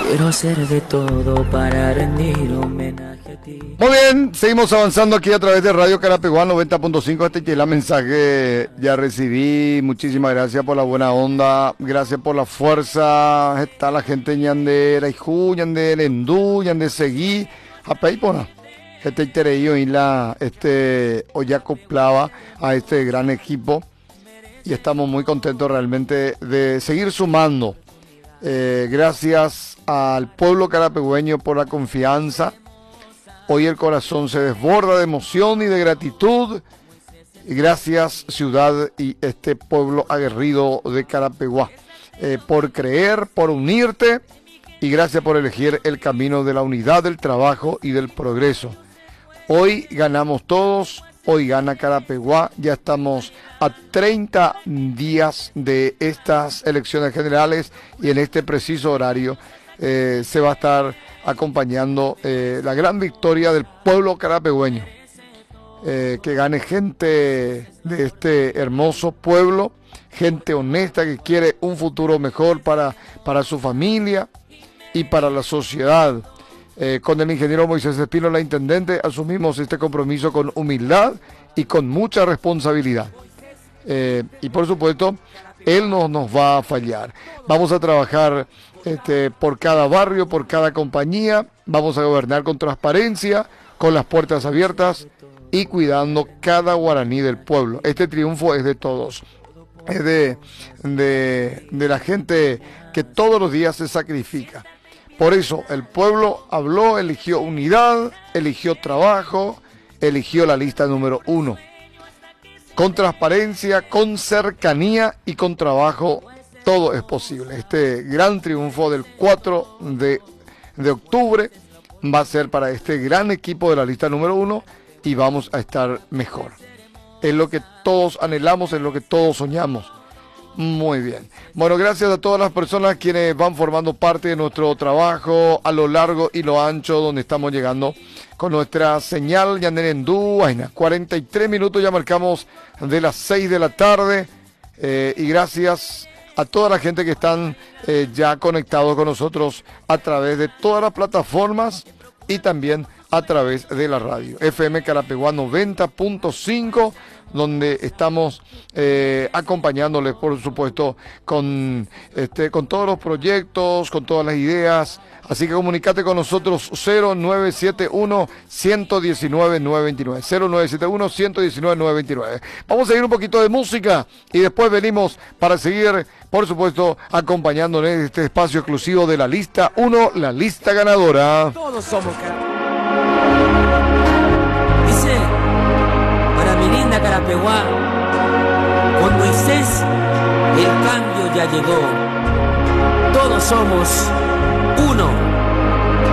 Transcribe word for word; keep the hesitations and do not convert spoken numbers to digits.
Quiero hacer de todo para rendir homenaje a ti. Muy bien, seguimos avanzando aquí a través de Radio Carapeguá noventa punto cinco. Este que es la mensaje ya recibí. Muchísimas gracias por la buena onda. Gracias por la fuerza. Está la gente ñande Raiju, ñande Lendú, ñande Seguí. Apeipona. Este itereío y la este hoy acoplaba a este gran equipo. Y estamos muy contentos realmente de seguir sumando. Eh, gracias al pueblo carapegüeño por la confianza. Hoy el corazón se desborda de emoción y de gratitud. Y gracias, ciudad y este pueblo aguerrido de Carapeguá, eh, por creer, por unirte. Y gracias por elegir el camino de la unidad, del trabajo y del progreso. Hoy ganamos todos. Hoy gana Carapeguá. Ya estamos a treinta días de estas elecciones generales y en este preciso horario eh, se va a estar acompañando eh, la gran victoria del pueblo carapegüeño. Eh, que gane gente de este hermoso pueblo, gente honesta que quiere un futuro mejor para, para su familia y para la sociedad. Eh, con el ingeniero Moisés Espino, la intendente, asumimos este compromiso con humildad y con mucha responsabilidad. Eh, y por supuesto, él no nos va a fallar. Vamos a trabajar este, por cada barrio, por cada compañía. Vamos a gobernar con transparencia, con las puertas abiertas y cuidando cada guaraní del pueblo. Este triunfo es de todos. Es de, de, de la gente que todos los días se sacrifica. Por eso el pueblo habló, eligió unidad, eligió trabajo, eligió la lista número uno. Con transparencia, con cercanía y con trabajo, todo es posible. Este gran triunfo del cuatro de octubre va a ser para este gran equipo de la lista número uno y vamos a estar mejor. Es lo que todos anhelamos, es lo que todos soñamos. Muy bien. Bueno, gracias a todas las personas quienes van formando parte de nuestro trabajo a lo largo y lo ancho donde estamos llegando con nuestra señal Yandenendú. cuarenta y tres minutos ya marcamos de las seis de la tarde eh, y gracias a toda la gente que están eh, ya conectados con nosotros a través de todas las plataformas y también a través de la radio F M Carapeguá noventa punto cinco, donde estamos eh, acompañándoles, por supuesto, con, este, con todos los proyectos, con todas las ideas. Así que comunicate con nosotros cero nueve siete uno, uno uno nueve, nueve dos nueve, cero nueve siete uno, uno uno nueve, nueve dos nueve. Vamos a seguir un poquito de música y después venimos para seguir, por supuesto, acompañándoles en este espacio exclusivo de la lista uno, la lista ganadora. Todos somos Dice, para mi linda Carapeguá, con Moisés el cambio ya llegó. Todos somos uno.